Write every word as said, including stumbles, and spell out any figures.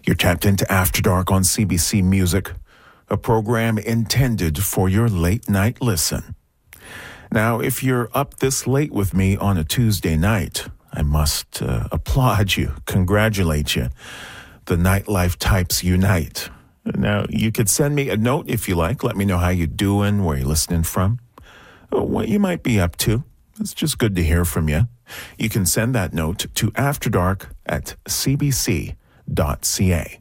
You're tapped into After Dark on C B C Music, a program intended for your late night listen. Now, if you're up this late with me on a Tuesday night, I must uh, applaud you, congratulate you. The nightlife types unite. Now, you could send me a note if you like. Let me know how you're doing, where you're listening from, what you might be up to. It's just good to hear from you. You can send that note to afterdark at c b c dot c a.